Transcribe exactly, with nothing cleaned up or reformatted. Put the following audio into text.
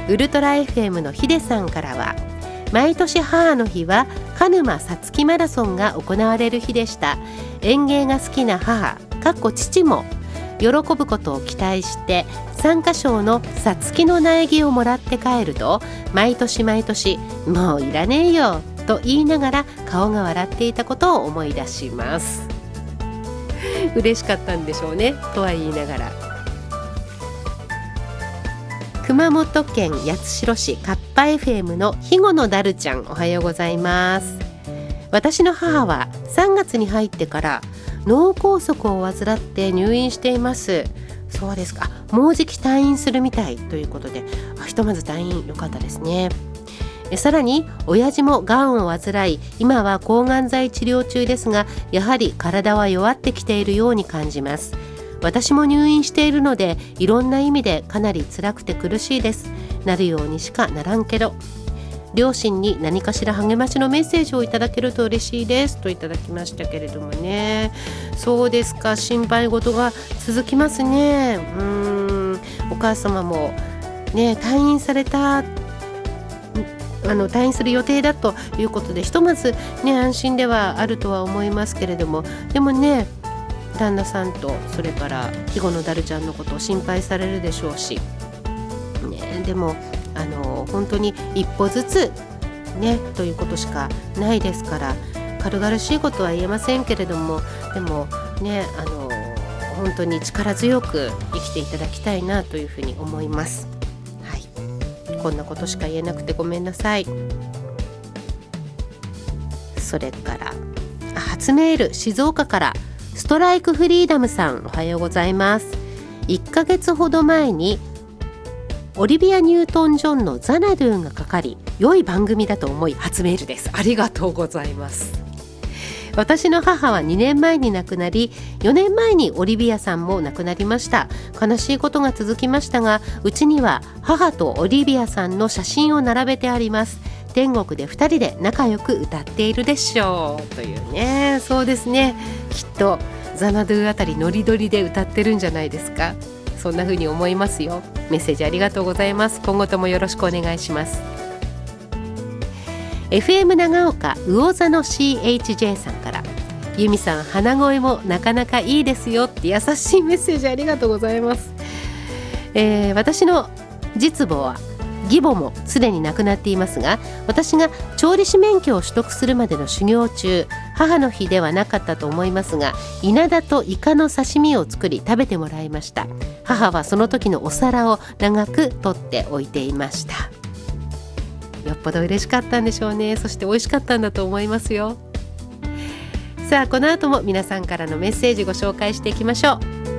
ウルトラ エフエム のヒデさんからは、毎年母の日は鹿沼さつきマラソンが行われる日でした。園芸が好きな母かっこ父も喜ぶことを期待して参加賞のさつきの苗木をもらって帰ると、毎年毎年もういらねえよと言いながら顔が笑っていたことを思い出します。嬉しかったんでしょうね、とは言いながら。熊本県八代市カッパ エフエム の肥後のダルちゃん、おはようございます。私の母はさんがつに入ってから脳梗塞を患って入院しています。そうですか、もうじき退院するみたいということで、あひとまず退院よかったですね。えさらに親父もがんを患い、今は抗がん剤治療中ですが、やはり体は弱ってきているように感じます。私も入院しているので、いろんな意味でかなり辛くて苦しいです。なるようにしかならんけど、両親に何かしら励ましのメッセージをいただけると嬉しいですといただきましたけれどもね。そうですか、心配事が続きますね。うーんお母様もね、退院されたあの退院する予定だということで、ひとまずね安心ではあるとは思いますけれども、でもね旦那さんとそれから肥後のダルちゃんのことを心配されるでしょうし、ね、でもあの本当に一歩ずつねということしかないですから、軽々しいことは言えませんけれども、でもねあの本当に力強く生きていただきたいなというふうに思います。はい、こんなことしか言えなくてごめんなさい。それから初メール、静岡からストライクフリーダムさん、おはようございます。いっかげつほど前にオリビア・ニュートン・ジョンのザナドゥがかかり、良い番組だと思い初メールです。ありがとうございます。私の母はにねんまえに亡くなり、よねんまえにオリビアさんも亡くなりました。悲しいことが続きましたが、うちには母とオリビアさんの写真を並べてあります。天国でふたりで仲良く歌っているでしょうというね。そうですね、きっとザナドゥあたりノリノリで歌ってるんじゃないですか。そんな風に思いますよ。メッセージありがとうございます。今後ともよろしくお願いします。 エフエム 長岡魚座の シーエイチジェー さんから、由美さん鼻声もなかなかいいですよって優しいメッセージありがとうございます。えー、私の実母は義母もすでに亡くなっていますが、私が調理師免許を取得するまでの修行中、母の日ではなかったと思いますが、稲田とイカの刺身を作り食べてもらいました。母はその時のお皿を長く取っておいていました。よっぽど嬉しかったんでしょうね。そして美味しかったんだと思いますよ。さあこの後も皆さんからのメッセージご紹介していきましょう。